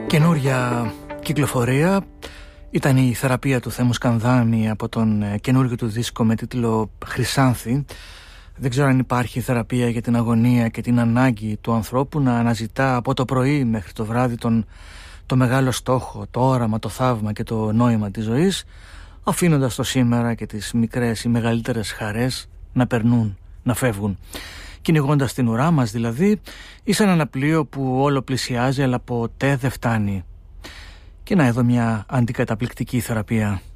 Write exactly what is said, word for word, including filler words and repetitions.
Καινούρια κυκλοφορία ήταν η θεραπεία του Θέμου Σκανδάνη από τον καινούργιο του δίσκο με τίτλο Χρυσάνθη. Δεν ξέρω αν υπάρχει θεραπεία για την αγωνία και την ανάγκη του ανθρώπου να αναζητά από το πρωί μέχρι το βράδυ τον, το μεγάλο στόχο, το όραμα, το θαύμα και το νόημα της ζωής, αφήνοντας το σήμερα και τις μικρές ή μεγαλύτερες χαρές να περνούν, να φεύγουν. Κυνηγώντας την ουρά μας δηλαδή, ή σαν ένα πλοίο που όλο πλησιάζει αλλά ποτέ δεν φτάνει. Και να εδώ μια αντικαταπληκτική θεραπεία.